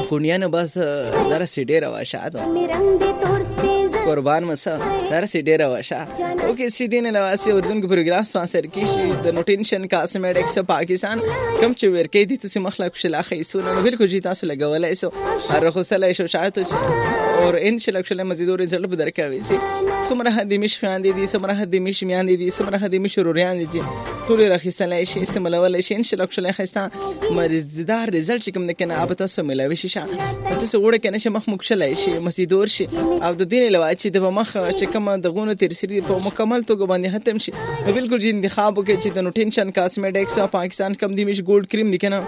کونیانو بس در سیډه را شاده قربان مسا در سیډه را شاده اوکې سیدین نواسی اردن کو پروګرام سپانسر کیږي د نوټینشن کاسمیټکس پاکستان کوم چې ورکې دي تاسو مخلق شلاخه ایسونه بالکل جی تاسو لګولای سو رخصله شو شاعت اور ان شاء الله مزید رزلټ به درکوي سي سمره هدي مش فاندي دي سمره هدي مش میان دي سمره هدي مش روريان دي ټول راخصله شي سملول شي ان شاء الله خسته مزیدار رزلټ چې کوم کنه اب تاسو ملوي شي تاسو وړه کنه چې مخ مکشل شي مزیدور شي او د دین لوای چې د مخ چې کوم د غونو تیر سری په مکمل توګه باندې ختم شي بالکل جی انتخاب وکړي چې د نوټینشن کاسمیټکس او پاکستان کم دی مش ګولډ کریم دي کنه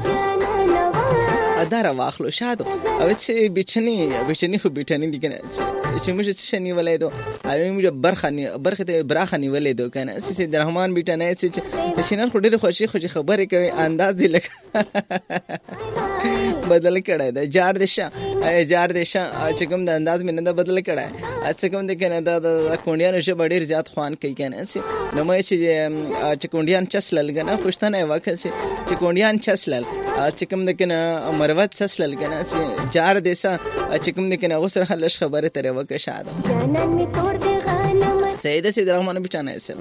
اداره واخلو شادو او چې بچنی خو بټنی دي کنه چې موږ څه شنی ولایدو او موږ برخه ته براخنی ولایدو کنه چې د رحمان بټنی چې شنن خو ډېر خوشي خبرې کوي انداز دی لکه بدل کړه دا جار دیشا چې کوم د انداز مې نه بدل کړه اڅ کوم د کنه د کونډیانو شه ډېر زیات خوان کوي کنه نو مې چې کونډیان چسلل کنه پښتنه وکړه چې کونډیان چسلل چې کوم د کنه مروت چسلل کنه چې جار دیسا چې کوم د کنه اوسره خلش خبره ترې وکړه شاده جانان می تور دی غنم سید رحمان بچانه سه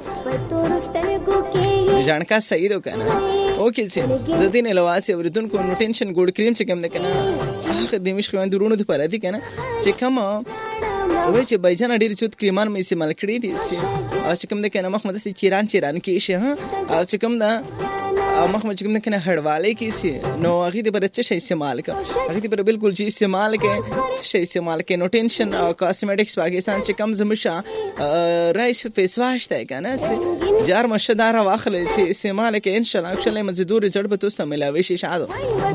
جانکا سید کنه اوکې چې د دین لواسي اوردون کو نوټینشن ګوډ کریم چې کوم د کنه هغه د مش خوان درونو د پاره دي کنه چې کوم وای چې بایجان ډیر چوت کریمان مې استعمال کړی دي او چې کوم د کنه مخ مده سي چیران کې شي ها او چې کوم دا مخ مچ کوم کنه هړواله کې سي نو هغه د پر څه شي استعمال کا هغه د پر بالکل جی استعمال کې څه شي استعمال کې نوټینشن او کاسمیټکس پاکستان چې کم زمشه رایس فیس واش ته کنه جار مشدار واخلې چې استعمال کې ان شاء الله مزیدور رزلټ به تاسو ملاوي شي شادو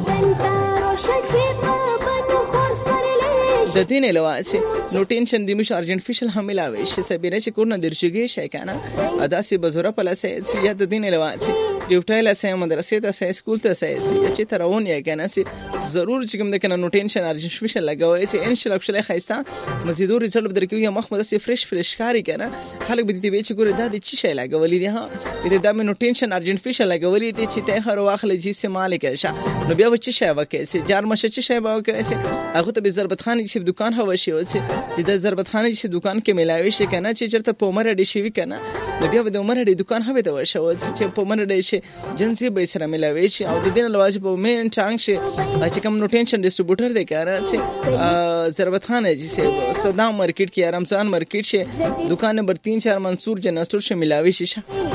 د دین لواسي نوټینشن د مش ارجنټ هم ملاوي شي سبيره چې کورن درشګي شي کنه اداسي بزوره پلسه چې د دین لواسي ډیوټایل سه مدرسې ته سه سکول ته سه چې ترون یې کنه سي ضرور چې کوم د کنه نوټینشن ارجنټ لګوي چې ان شاء الله خایسته مزیدور رزلټ درکوي مخ مده فرش کاری کنه خلک به دې چې ګوره د چی شي لګولې دي ها د نوټینشن ارجنټ لګولې دي چې ته هر واخل جی استعمال کړه نو بیا و چی شي وکړي چې جار مشه چی شي وکړي هغه ته به ضربت خان چې دکان هوا شي چې د ضربت خان چې دکان کې ملاوي شي کنه چې چرته په عمر ډی شي کنه نو بیا د عمر ډی دکان هوا ته ورشو چې په عمر ډی شي جنسي به سره ملاوي شي او د دین لواجب مین ټانګ شي چې کوم نوټینشن ډیسټریبیوټر دی کنه چې ضربت خان چې صدام مارکیټ کې رمضان مارکیټ شي دکان نمبر 3-4 منصور جنستور شي ملاوي شي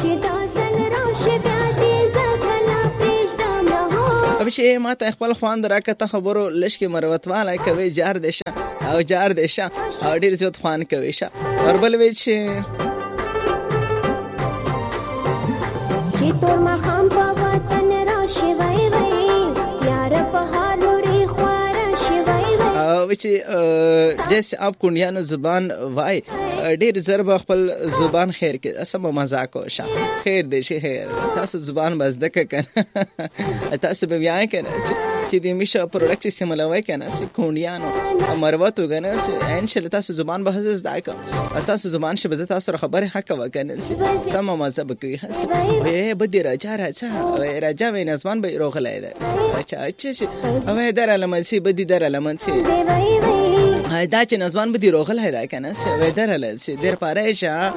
اب چې ما ته خپل خوان دراکته خبرو لشکې مروتواله کوي جار دیشا او ډیر زیات خوان کوي شه وربل وی چې تور ما خام په وطن را شي وای یار په هر لوري خوار شي وای چې جیسے آپ کونډیانو زبان وای ډیر ضرب خپل زبان خیر کې اسمه مزاق او شه خیر دې شي خیر تاسو زبان مزدک کنه تاسو به وای کنه چې دې میشه پروډکټ استعمالوي کنه چې کونډیانو مروتو کنه ان شاء الله تاسو زبان به حساس دایکا تاسو زبان شي به تاسو خبره حق وکنه سم مزه کوي وای بدی راجا وای نسبان به روغلای ده اچھا وای درالمنسي بدی درالمنسي دا چې نسبان بدی روغلای ده کنه وای درالمنسي در پاره شه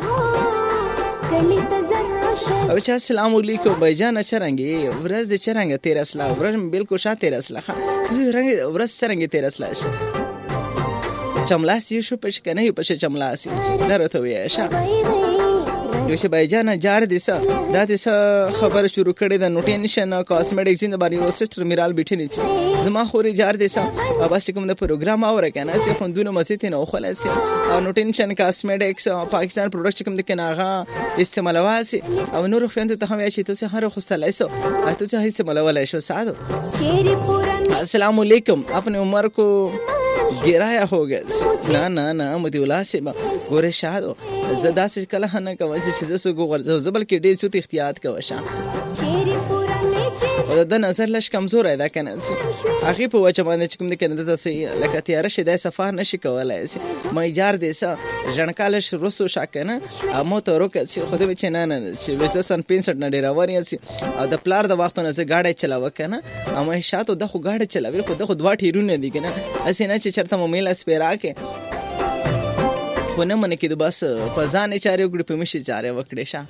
او چې السلام علیکم بایجان چرنګي ورځ د چرنګ 13 لا ورځ بالکل شا 13 لا رنګ ورځ چرنګ 13 لا چملاسی شو پښ کنه پښ چملاسی درته وې شه یو چې بایجان جار دیسا دا دیسا خبر شروع کړي د نوټینشن او کاسمیټکس د باندې یو سیستر میرال بیٹنی چې زما خوري جار دیسا او بس کوم د پروګرام اور کنه چې خوندونه مسیت نه خلاص او نوټینشن کاسمیټکس او پاکستان پروډکټ کوم د کناغه استعمالواسي او نور خوند ته هم چې تاسو هر خو سلایسو تاسو هیڅ ملول شو سعادو السلام علیکم اپنے عمر کو गिराया हो गया ना مدي ولاسبه ګوره شادو زدا سې کله نه کوي چې زسو ګورځو زبل کې ډیر څه احتیاط کوي شان چیرې پورا نه او د نظر لږ کمزور دی کنه هغه په وجه باندې کوم د کنه تاسو لکه تیار شه د سفر نشي کولای ما ایجار دې سه ژنکاله شروسو شاکنه مو ته روکه خو دې چې نه چې وسسن 65 نه ډیر وری سي او د پلار د وختونه زه گاډي چلاو کنه اما شاته د خو گاډي چلاوي خو د خو دوه ټیرونه دي کنه اسې نه چې چرته مو میل اسپیرا کې خو نه من کې د بس په ځان چاري وګړي په مشي چاري وکړې شه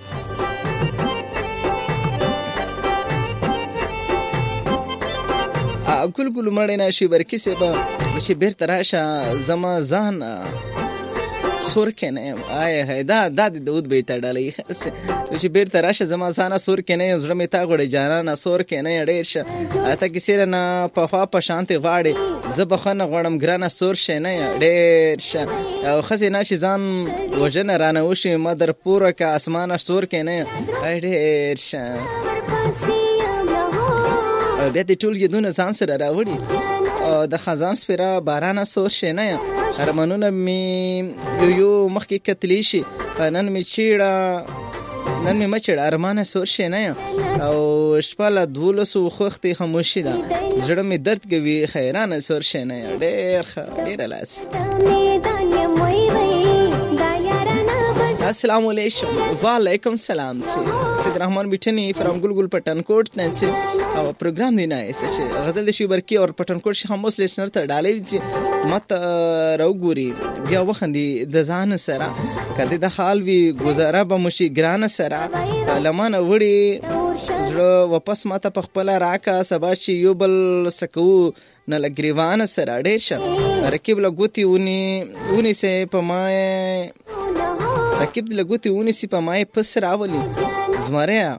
ګل ګل مړ نه شي برکی سه به چې بیر تراشه زما ځان سور کنه آی دا د دود به تړلې چې بیر تراشه زما ځان سور کنه زړه می تا غړې جانا نه سور کنه ډېر شه اته کې سره نه په شانتي غاړي زبخنه غړم ګرانه سور شه نه ډېر شه او خزینه چې ځان وجنه رانه وشي مدر پوره کا اسمانه سور کنه ډېر شه بیا د ټول یدونه ځان سره راوړي د خزان سپیره بارانه سور شي نه ارمانونه می یو مخکې کتلی شي نن می مچړه ارمانه سور شي نه او شپه 12 خوختي خاموشي ده زړه می درد کوي خیرانه سور شي نه ډېر لاس السلام علیکم وعلیکم السلام سید رحمان بیٹنی فرام گلگل پٹنکوٹ ننسی او پروگرام دی نه چې غزل د شی برکی او پټنکوټ شي هم لسنر ته ډالې چې مت راوګوري بیا وخندي د ځان سره کله د حال وی گزاره به مشي ګران سره لمن وړي زړه واپس ماته پخپل راکا سبا چې یو بل سکو نه لګریوان سره ډېر شه رکیب لګوتی ونی سه پمای رکیب لګوتی ونی سه پمای پس راولي زمریا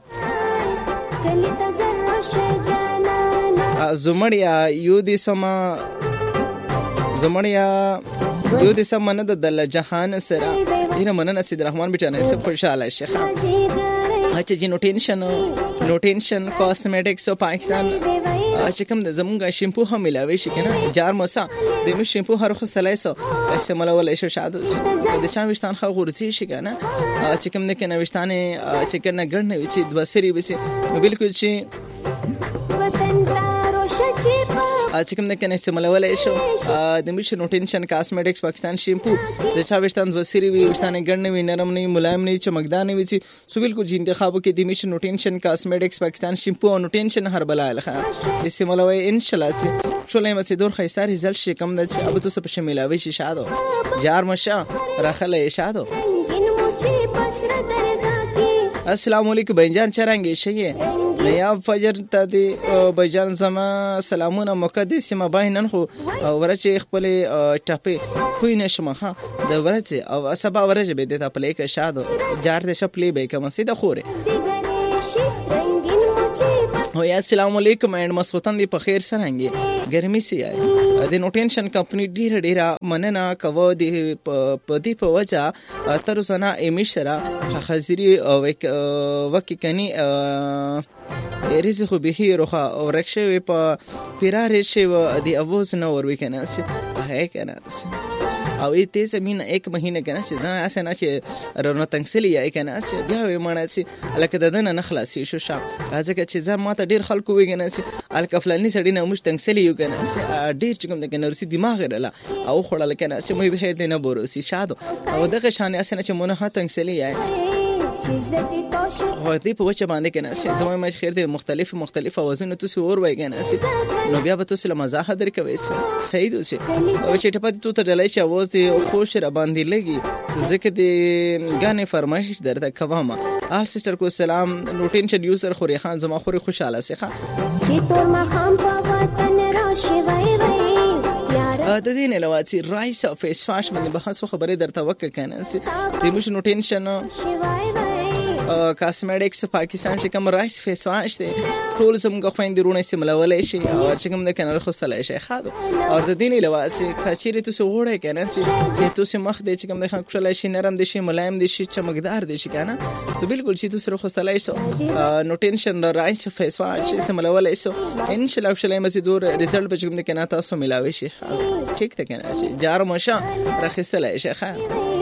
زمړیا یو دې سما نه د جهان سره دینه مننه سید رحمان بیٹانه سب خوشاله شيخه اچھا جی نو ټینشن کاسمیټکس او پاکستان چې کوم د زمونږ شیمپو هم ملاوي شي کنه جار مسا د می شیمپو هر خو سلایسو استعمال ولا شو شادو د چا وشتان خو غورځي شي کنه چې کوم نه کنه وشتانه چې کنه ګړنه وچی د وسري وسی بالکل شي چې کوم نه کنه استعمال ولا شو د می نو ټینشن کاسمیټکس پاکستان شیمپو د چا وشتان وسري وی وشتانه ګړنه وی نرم نه ملایم نه چمکدار نه وی سو بالکل جی انتخابو کې د می نو ټینشن کاسمیټکس پاکستان شیمپو او نو ټینشن هربل الخه استعمال وی ان شاء الله شولای مسدور خیسار رزلت شي کم د ابو تو سب شمیلاوي شي شادو جار مشا راخله شادو السلام علیکم بنجان چرنګ شي نیا فجر ته دی بجان زما سلامونه مقدس ما باینن خو ورچې خپل ټاپې خو نشم ها د ورچې او سبا ورچې به د خپل کې شادو جار د شپلې به کوم سي د خوره او یا السلام علیکم اینڈ مسوتن دی په خیر سرانګي ګرمي سي آی د نو ټینشن کمپنی ډیر مننه کوو دی په وجه تر سنا ایمشرا خزری او وک کني ریزه خو به روخه او رکشه په پیراره شی و دی اووز نو ور وکنه سي هه کنه او ای تیز مین یک مهینه کنه چې ځان اسنه چې رونو تنگسلی یا کنه چې بیا وې مړه سي الکه ددن نه خلاصي شو شام ځکه چې ځان ماته ډیر خلکو وګنه چې الکفلانی سړی نه مش تنگسلی یو کنه چې ډیر چې کوم د کنه رسي دماغ رلا او خړل کنه چې مې به دې نه بوروسی شادو او دغه شان اسنه چې مونږه تنگسلی یا وختي په وچه باندې کنه چې زموږ مې خیر دې مختلف اوازونه تاسو اور وای کنه نو بیا به تاسو له مزاح درکوي صحیح دوی او چې ټپه تو ته ډلای چې اواز دې خوش را باندې لګي ځکه دې غانې فرمایش درته کوم آل سیستر کو سلام نو ټینشن یوزر خوري خان زما خوري خوشاله سیخه چې تور ما خام په وطن راشي وای د دې نه لواتي رایس او فیس واش باندې بحث خبره درته وکړه کنه چې د مش نو ټینشن کاسمیټکس پاکستان چې کوم رایس فیس واش دی ټول زموږ خويندې رونه سیملولې شي او چې کوم د کنه خو سلای شي خاطر او د دې نه لواتي کچېری تاسو وړه کنه چې تاسو مخ دې چې کوم د خان خوشاله شي نرم دي شي ملایم دي شي چمکدار دي شي کنه ته بالکل چې تاسو خو سلای شو نو ټینشن رایس فیس واش سیملولې شو ان شاء الله خوشاله مزيدور ریزلټ به کوم د کنه تاسو ملاوي شي ٹھیک ته کنه جار مشه رخصله شي